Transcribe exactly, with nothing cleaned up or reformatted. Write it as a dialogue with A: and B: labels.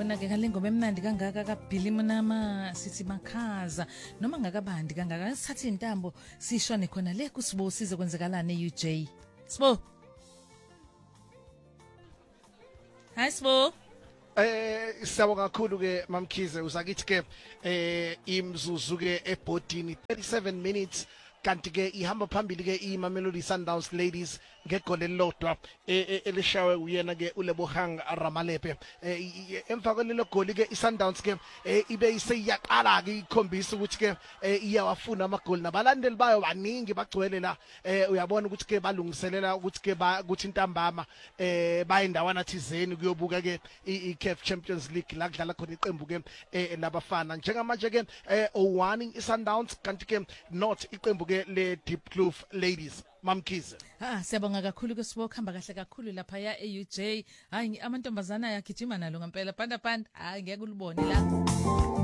A: khona ke ngale ngoma emnandi kangaka kaBilly Munama sithi makhaza noma ngakabandi kangaka sithathe intambo sishone khona le kusibo size kwenzekalana eU J. Sibo. Hi Sibo.
B: Eh siyabonga kakhulu ke Mamkhize usakithi ke eh imzuzu ke ebhodini thirty-seven minutes kanti ke ihamba phambili ke iMamelodi Sundowns ladies ngegoli elilodwa elishawe uyena ke uLebohang Ramalepe emva kwalelo goli ke iSundowns ke ibe iseyaqala ke ikhombisa ukuthi ke iyawafuna amagoli nabalandeli bayo baningi bagcwele la uyabona ukuthi ke balungiselela ukuthi ke ukuthi intambama bayindawana thizeni kuyobuka ke iCA F Champions League la kudlala khona iqembu ke labafana njengamanje ke oh one iSundowns kanti ke not iqembu ke le Deep Kloof ladies Mamkhize.
A: Ah siyabonga kakhulu ke Sibo khamba kahle kakhulu lapha ya eU J. Hayi amantombazana ayagijima nalo ngempela panda panda. Hayi ngeke ulibone la.